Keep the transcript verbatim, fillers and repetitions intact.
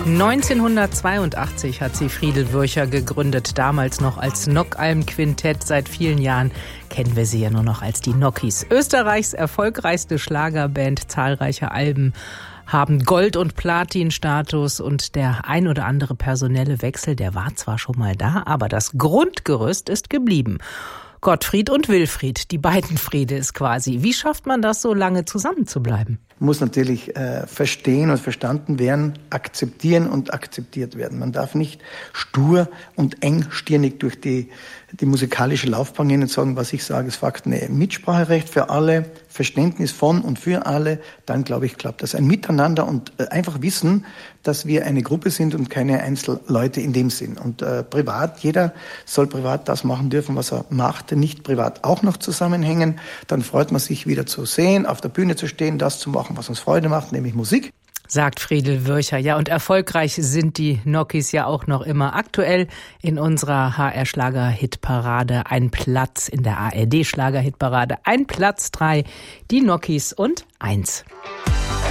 neunzehnhundertzweiundachtzig hat sie Friedel Würcher gegründet, damals noch als Nockalm-Quintett. Seit vielen Jahren kennen wir sie ja nur noch als die Nokis. Österreichs erfolgreichste Schlagerband, zahlreiche Alben haben Gold- und Platin-Status und der ein oder andere personelle Wechsel, der war zwar schon mal da, aber das Grundgerüst ist geblieben. Gottfried und Wilfried, die beiden Friedes quasi. Wie schafft man das, so lange zusammen zu bleiben? Muss natürlich äh, verstehen und verstanden werden, akzeptieren und akzeptiert werden. Man darf nicht stur und engstirnig durch die, die musikalische Laufbahn gehen und sagen, was ich sage, ist Fakt. Nee, Mitspracherecht für alle, Verständnis von und für alle, dann glaube ich, klappt das. Ein Miteinander und äh, einfach wissen, dass wir eine Gruppe sind und keine Einzelleute in dem Sinn. Und äh, privat, jeder soll privat das machen dürfen, was er macht, nicht privat auch noch zusammenhängen. Dann freut man sich wieder zu sehen, auf der Bühne zu stehen, das zu machen, was uns Freude macht, nämlich Musik. Sagt Friedel Würcher. Ja, und erfolgreich sind die Nokis ja auch noch immer. Aktuell in unserer H R-Schlager-Hitparade ein Platz, in der A R D-Schlager-Hitparade ein Platz drei, die Nokis und eins.